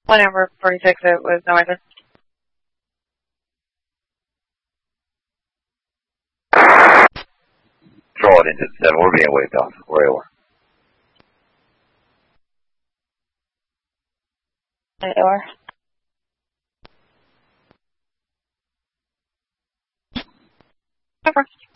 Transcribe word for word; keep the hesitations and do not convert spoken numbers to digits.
One number forty-six, it was no answer. Draw it into the seven. We're being waved off. We're A-War. A-War. Over.